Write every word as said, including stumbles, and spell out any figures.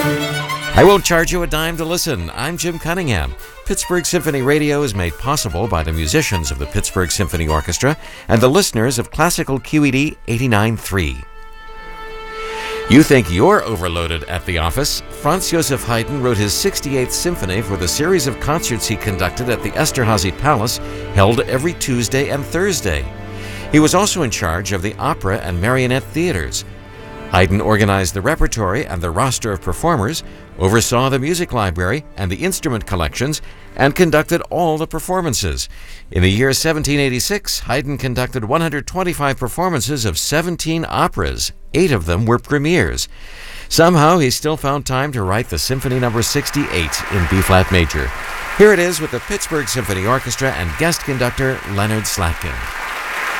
I won't charge you a dime to listen. I'm Jim Cunningham. Pittsburgh Symphony Radio is made possible by the musicians of the Pittsburgh Symphony Orchestra and the listeners of Classical Q E D eighty-nine point three. You think you're overloaded at the office? Franz Joseph Haydn wrote his sixty-eighth Symphony for the series of concerts he conducted at the Esterházy Palace, held every Tuesday and Thursday. He was also in charge of the opera and marionette theaters. Haydn organized the repertory and the roster of performers, oversaw the music library and the instrument collections, and conducted all the performances. In the year seventeen eighty-six, Haydn conducted one hundred twenty-five performances of seventeen operas. Eight of them were premieres. Somehow, he still found time to write the Symphony number sixty-eight in B-flat major. Here it is with the Pittsburgh Symphony Orchestra and guest conductor Leonard Slatkin.